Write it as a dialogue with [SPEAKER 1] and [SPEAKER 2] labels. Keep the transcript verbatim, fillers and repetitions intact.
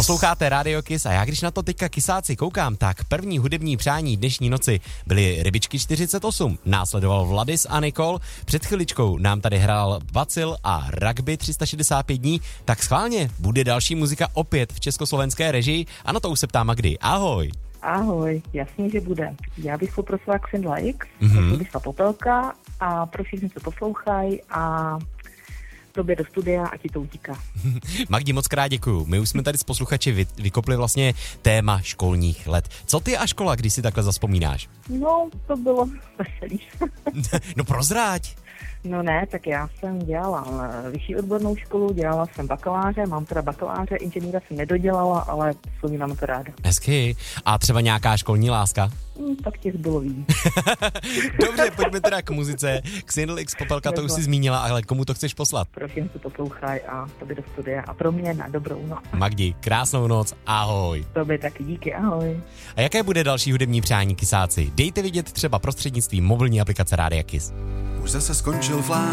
[SPEAKER 1] Posloucháte Radio Kiss a já když na to teďka kysáci koukám, tak první hudební přání dnešní noci byly Rybičky čtyřicet osm, následoval Vladis a Nikol, před chviličkou nám tady hrál Vacil a Rugby tři sta šedesát pět dní, tak schválně bude další muzika opět v československé režii a na to už se ptá Magdy. Ahoj.
[SPEAKER 2] Ahoj, jasně, že bude. Já bych poprosila Xindla X,
[SPEAKER 1] Mhm.
[SPEAKER 2] mm-hmm. Popelka a pro všechny, co poslouchají a tobě do studia a ti to utíká.
[SPEAKER 1] Magdi, moc krát děkuju. My už jsme tady s posluchači vy, vykopli vlastně téma školních let. Co ty a škola, když si takhle zazpomínáš?
[SPEAKER 2] No, to bylo veselý.
[SPEAKER 1] No prozrať.
[SPEAKER 2] No ne, tak já jsem dělala vyšší odbornou školu, dělala jsem bakaláře, mám teda bakaláře, inženýra jsem nedodělala, ale vzpomínám to ráda.
[SPEAKER 1] Hezky. A třeba nějaká školní láska?
[SPEAKER 2] Hm, tak těch bylo víc.
[SPEAKER 1] Dobře, pojďme teda k muzice. Xindl X Popelka, to už si zmínila, ale komu to chceš poslat?
[SPEAKER 2] Pro všechny, co poslouchají a tobě do studia a pro mě na dobrou noc.
[SPEAKER 1] Magdi, krásnou noc, ahoj.
[SPEAKER 2] Tobě taky díky, ahoj.
[SPEAKER 1] A jaké bude další hudební přání kysáci? Dejte vidět třeba prostřednictvím mobilní aplikace Rádia Kiss.
[SPEAKER 3] Už zase skončil vlák,